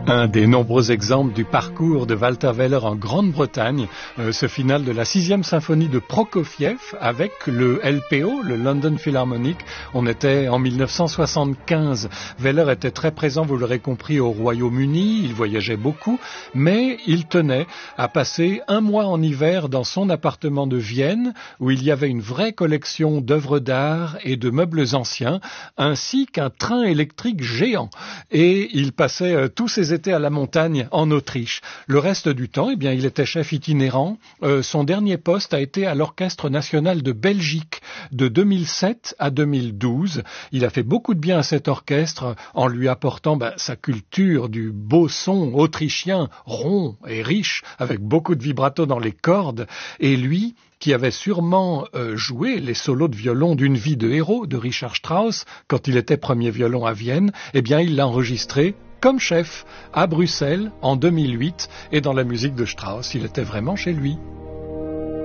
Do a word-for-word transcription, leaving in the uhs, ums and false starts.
Un des nombreux exemples du parcours de Walter Weller en Grande-Bretagne, euh, ce final de la sixième symphonie de Prokofiev avec le L P O, le London Philharmonic. On était en mille neuf cent soixante-quinze. Weller était très présent, vous l'aurez compris, au Royaume-Uni. Il voyageait beaucoup, mais il tenait à passer un mois en hiver dans son appartement de Vienne, où il y avait une vraie collection d'œuvres d'art et de meubles anciens, ainsi qu'un train électrique géant. Et il passait euh, tous ses était à la montagne en Autriche. Le reste du temps, eh bien, il était chef itinérant. Euh, son dernier poste a été à l'Orchestre national de Belgique de deux mille sept à deux mille douze. Il a fait beaucoup de bien à cet orchestre en lui apportant ben, sa culture du beau son autrichien, rond et riche, avec beaucoup de vibrato dans les cordes. Et lui, qui avait sûrement euh, joué les solos de violon d'une vie de héros de Richard Strauss quand il était premier violon à Vienne, eh bien, il l'a enregistré comme chef à Bruxelles en deux mille huit et dans la musique de Strauss, il était vraiment chez lui.